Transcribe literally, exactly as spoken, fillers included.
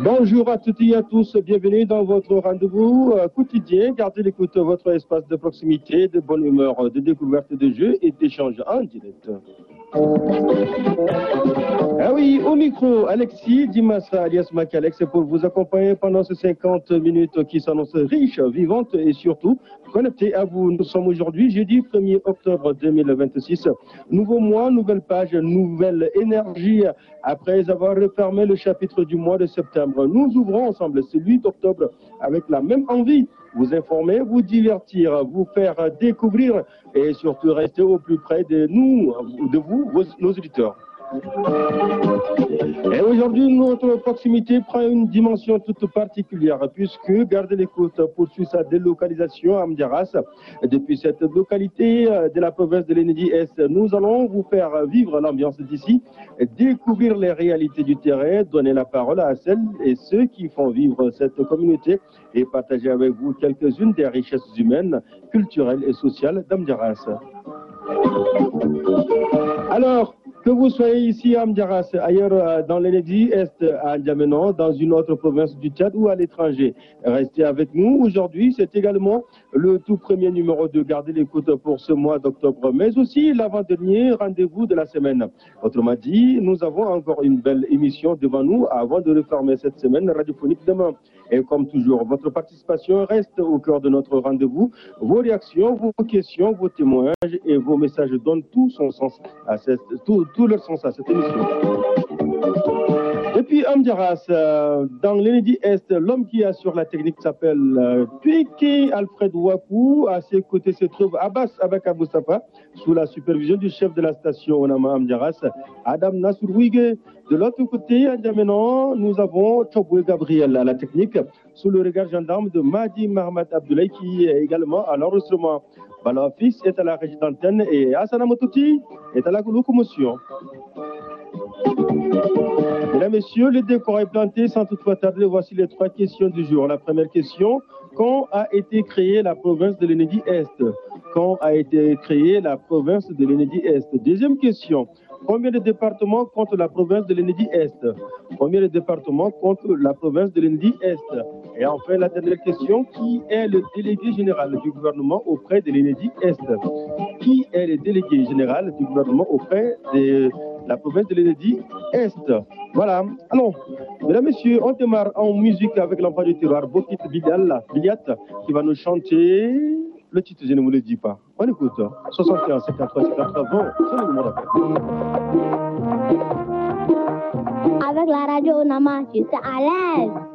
Bonjour à toutes et à tous, bienvenue dans votre rendez-vous euh, quotidien. Gardez l'écoute, votre espace de proximité, de bonne humeur, de découverte de jeux et d'échanges en direct. Ah oui, au micro, Alexis Dimas alias Macalex pour vous accompagner pendant ces cinquante minutes qui s'annoncent riches, vivantes et surtout connectées à vous. Nous sommes aujourd'hui jeudi premier octobre deux mille vingt-six. Nouveau mois, nouvelle page, nouvelle énergie. Après avoir refermé le chapitre du mois de septembre, nous ouvrons ensemble celui d'octobre avec la même envie. Vous informer, vous divertir, vous faire découvrir et surtout rester au plus près de nous, de vous, vos, nos auditeurs. Et aujourd'hui, notre proximité prend une dimension toute particulière puisque Gardez l'écoute poursuit sa délocalisation à Amdiaras. Depuis cette localité de la province de l'Enedi-Est, nous allons vous faire vivre l'ambiance d'ici, découvrir les réalités du terrain, donner la parole à celles et ceux qui font vivre cette communauté et partager avec vous quelques-unes des richesses humaines, culturelles et sociales d'Amdiaras. Alors, que vous soyez ici à Amdiaras, ailleurs dans l'Enedi-Est, à N'Djamena, dans une autre province du Tchad ou à l'étranger, restez avec nous. Aujourd'hui, c'est également le tout premier numéro de Gardez l'écoute pour ce mois d'octobre, mais aussi l'avant-dernier rendez-vous de la semaine. Autrement dit, nous avons encore une belle émission devant nous avant de refermer cette semaine radiophonique demain. Et comme toujours, votre participation reste au cœur de notre rendez-vous. Vos réactions, vos questions, vos témoignages et vos messages donnent tout son sens à cette, tout, tout leur sens à cette émission. Depuis Amdiaras, euh, dans l'Enedi-Est, l'homme qui assure la technique s'appelle euh, Tuiki Alfred Wakou. À ses côtés se trouve Abbas Abaka Moustapha, sous la supervision du chef de la station Onama Amdiaras, Adam Nasrouige. De l'autre côté, à N'Djamena, nous avons Chobwe Gabriel à la technique, sous le regard gendarme de Madi Mahamat Abdoulaye, qui est également à l'enregistrement. Bala Fils est à la régie d'antenne et Hassana Mototi est à la locomotion. Mesdames, Messieurs, le décor est planté sans toutefois tarder. Voici les trois questions du jour. La première question, quand a été créée la province de l'Enedi-Est? Quand a été créée la province de l'Enedi-Est? Deuxième question, combien de départements compte la province de l'Enedi-Est? Combien de départements compte la province de l'Enedi-Est? Et enfin, la dernière question, qui est le délégué général du gouvernement auprès de l'Enedi-Est? Qui est le délégué général du gouvernement auprès de la province de l'Enedi-Est? Voilà. Alors, mesdames, messieurs, on démarre en musique avec l'enfant du terroir, Bokit Biliat, qui va nous chanter. Le titre, je ne vous le dis pas. On écoute. soixante et un, cinquante-trois, cinquante-trois, vingt. C'est le numéro d'appel. Avec la radio Onama, je suis à l'aise.